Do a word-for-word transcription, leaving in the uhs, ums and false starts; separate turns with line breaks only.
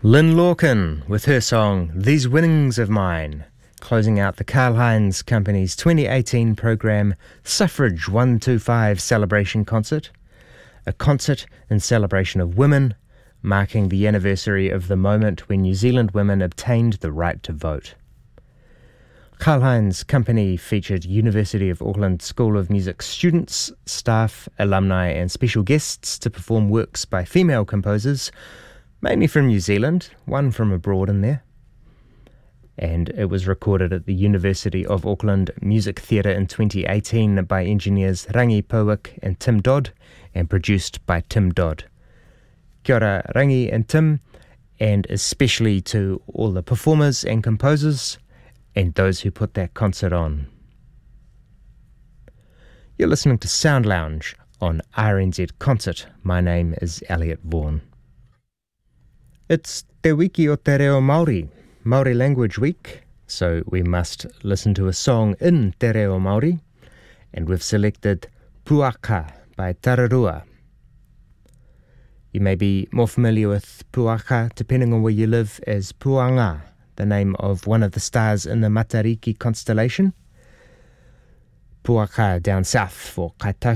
Lynn Lorcan with her song These Winnings of Mine, closing out the Karlheinz Company's twenty eighteen programme Suffrage one two five Celebration Concert, a concert in celebration of women, marking the anniversary of the moment when New Zealand women obtained the right to vote. Karlheinz Company featured University of Auckland School of Music students, staff, alumni and special guests to perform works by female composers, mainly from New Zealand, one from abroad in there. And it was recorded at the University of Auckland Music Theatre in twenty eighteen by engineers Rangi Powick and Tim Dodd, and produced by Tim Dodd. Kia ora Rangi and Tim, and especially to all the performers and composers, and those who put that concert on. You're listening to Sound Lounge on R N Z Concert. My name is Elliot Vaughan. It's Te Wiki o Te Reo Māori, Māori Language Week, so we must listen to a song in Te Reo Māori, and we've selected Puaka by Tararua. You may be more familiar with Puaka, depending on where you live, as Puanga, the name of one of the stars in the Matariki constellation. Puaka down south for Kaitahu.